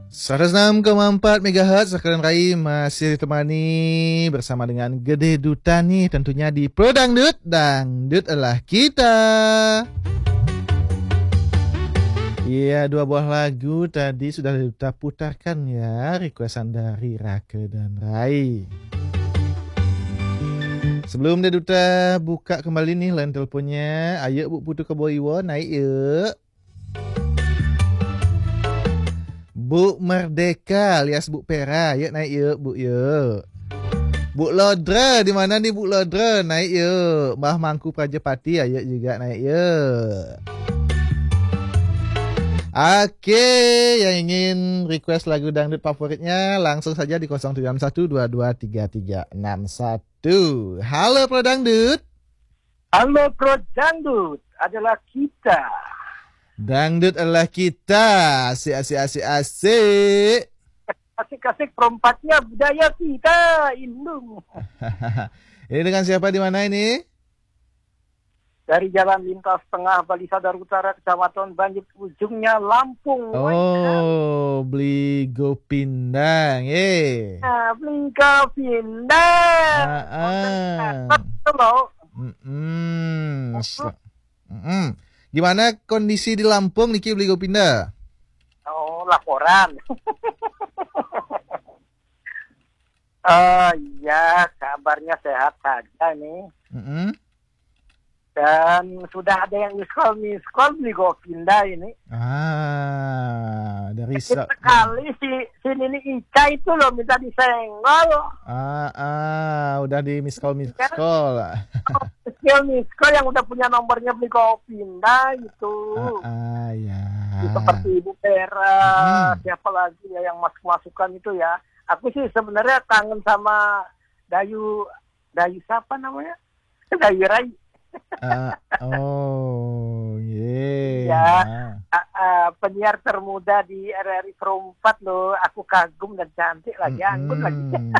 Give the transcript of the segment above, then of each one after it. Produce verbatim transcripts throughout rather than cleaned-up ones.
seratus enam koma empat megahertz Sekarang Rai masih ditemani bersama dengan Gede Duta nih, tentunya di Pro Dangdut. Dangdut adalah kita. Iya, dua buah lagu tadi sudah kita putarkan ya, requestan dari Rake dan Rai. Sebelum Deduta buka kembali nih line teleponnya, ayo Bu Putu Keboiwo naik yuk. Bu Merdeka alias Bu Pera, yuk naik yuk Bu yuk. Bu Lodra, di mana nih Bu Lodra? Naik yuk. Mbah Mangku Prajapati, ayo juga naik yuk. Oke, yang ingin request lagu dangdut favoritnya langsung saja di nol tujuh enam satu dua dua tiga tiga enam satu. Halo Pro Dangdut. Halo Pro Dangdut, adalah kita. Dangdut adalah kita. Asik, asik, asik, asik. Asik-asik perompatnya budaya kita, Indung. Ini dengan siapa di mana ini? Dari Jalan Lintas Tengah Bali Sadar Utara, Kecamatan Banjir, ujungnya Lampung. Oh, beli Gopindang, ye. Nah, beli Gopindang. Ah, ah. Halo. Mm-mm. Mm-mm. Gimana kondisi di Lampung, Niki beli Gopinda? Oh, laporan. Oh iya, kabarnya sehat saja nih. Mm-mm. Dan sudah ada yang miskol miskol beli Gopinda ini. Ah, dari sa- Sekali si si Nini Ica itu loh minta disenggol. ah, ah, udah di miss call miss call. Miskol miskol yang udah punya nomornya beli Gopinda itu. Ah, ah, ya. Seperti Ibu Pera, Hmm. siapa lagi ya yang masuk masukan itu ya. Aku sih sebenarnya kangen sama Dayu Dayu siapa namanya? Dayu Rai. Ah, oh, yeah. Ya, uh, uh, penyiar termuda di R R I Perempat loh. Aku kagum dan cantik lagi, anggun lagi.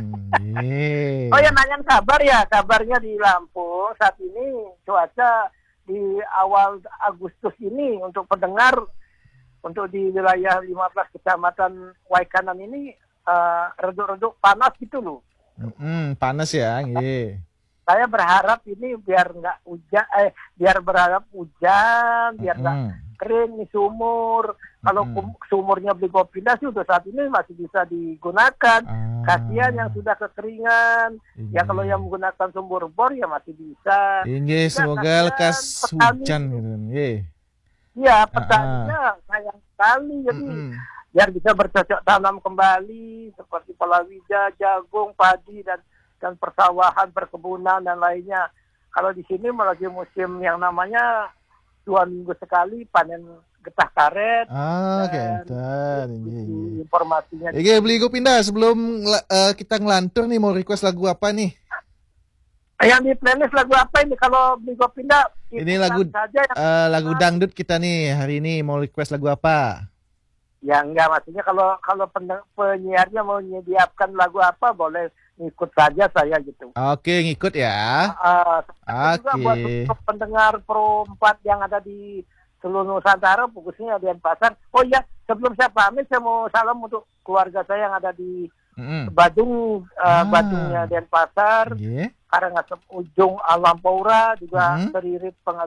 Yeah. Oh ya, nanyain kabar ya. Kabarnya di Lampung saat ini cuaca di awal Agustus ini untuk pendengar untuk di wilayah lima belas kecamatan Waikanan ini uh, reduk-reduk panas gitu loh. Mm-mm, panas ya, yeah. Saya berharap ini biar nggak hujan, eh biar berharap hujan, biar nggak Mm-mm. kering nih sumur. Kalau Mm-mm. sumurnya beli Gopinda sih untuk saat ini masih bisa digunakan. Ah. Kasihan yang sudah kekeringan. Iya. Ya kalau yang menggunakan sumur bor ya masih bisa. Ini semoga lekas petani. hujan gitu. Yeah. Iya, petaninya sayang sekali. Jadi Mm-mm. biar bisa bercocok tanam kembali seperti palawija, jagung, padi dan dan persawahan, perkebunan dan lainnya. Kalau di sini lagi musim yang namanya dua minggu sekali panen getah karet. Ah, dan kentar. ini informasinya. Oke, beli Gopinda sebelum uh, kita ngelantur nih mau request lagu apa nih? Yang di playlist lagu apa ini? Kalau beli Gopinda Ini lagu saja yang uh, lagu dangdut kita nih hari ini mau request lagu apa? Ya enggak, maksudnya kalau kalau penyiarnya mau menyediakan lagu apa boleh ngikut saja saya gitu. Oke, ngikut ya. Uh, juga Oke. buat untuk pendengar Pro empat yang ada di seluruh Nusantara, fokusnya di Denpasar. Oh iya, sebelum saya pamit saya mau salam untuk keluarga saya yang ada di Mm-mm. Badung, uh, Ah. Badungnya Denpasar, Yeah. Karangasem Ujung Alampura, juga Mm-hmm. Teririt Pengajian